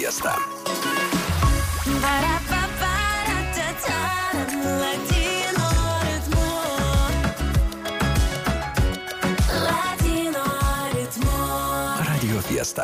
Fiesta. Radio Fiesta.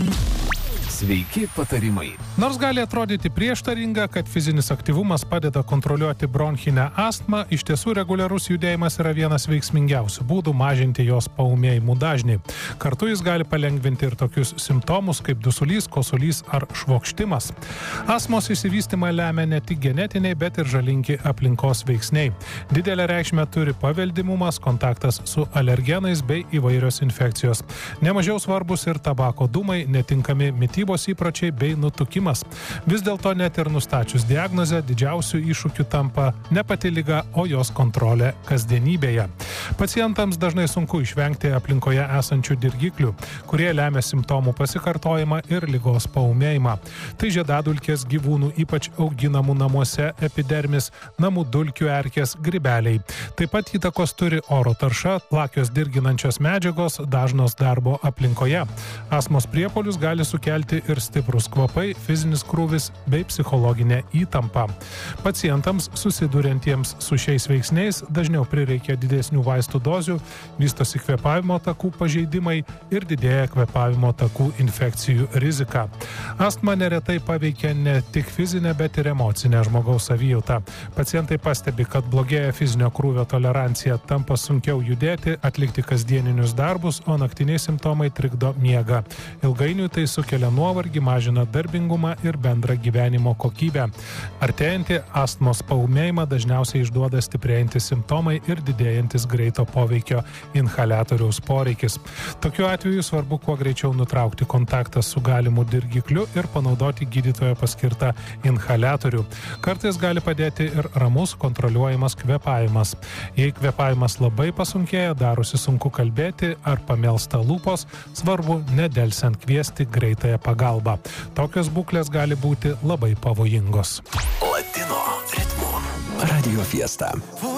Sveiki patarimai. Nors gali atrodyti prieštaringa, kad fizinis aktyvumas padeda kontroliuoti bronchinę astmą, iš tiesų reguliarus judėjimas yra vienas veiksmingiausių būdų mažinti jos paūmėjimų dažnį. Kartu jis gali palengvinti ir tokius simptomus kaip dusulys, kosulys ar švokštimas. Astmos išsivystymą lemia ne tik genetiniai, bet ir žalingi aplinkos veiksniai. Didelę reikšmę turi paveldimumas, kontaktas su alergenais bei įvairios infekcijos. Nemažiau svarbus ir tabako dūmai, netinkami mitybos įpročiai bei nutukimas. Vis dėlto net ir nustačius diagnozę, didžiausių iššūkių tampa ne pati liga, o jos kontrolė kasdienybėje. Pacientams dažnai sunku išvengti aplinkoje esančių dirgiklių, kurie lemia simptomų pasikartojimą ir ligos paūmėjimą. Tai žiedadulkės, gyvūnų, ypač auginamų namuose, epidermis, namų dulkių erkės, grybeliai. Taip pat įtakos turi oro tarša, lakios dirginančios medžiagos, dažnos darbo aplinkoje. Astmos priepuolius gali sukelti ir stiprus kvapai, fizinis krūvis bei psichologinė įtampa. Pacientams susiduriantiems su šiais veiksniais dažniau prireikia didesnių vaistų dozių, vystosi kvėpavimo takų pažeidimai ir didėja kvėpavimo takų infekcijų rizika. Astma neretai paveikia ne tik fizinę, bet ir emocinę žmogaus savijautą. Pacientai pastebi, kad blogėja fizinio krūvio tolerancija, tampa sunkiau judėti, atlikti kasdieninius darbus, o naktiniai simptomai trikdo miegą. Ilgainiui tai sukelia nuovargį, mažina darbingumą ir bendrą gyvenimo kokybę. Artėjantį astmos paūmėjimą dažniausiai išduoda stiprėjantis simptomai ir didėjantis greito poveikio inhaliatoriaus poreikis. Tokiu atveju svarbu kuo greičiau nutraukti kontaktą su galimu dirgikliu ir panaudoti gydytojo paskirtą inhaliatorių. Kartais gali padėti ir ramus, kontroliuojamas kvėpavimas. Jei kvėpavimas labai pasunkėja, darosi sunku kalbėti ar pamelsta lūpos, svarbu nedelsiant kviesti greitąją pagalbą. Tokios būklės gali būti labai pavojingos. Latino ritmu. Radio Fiesta.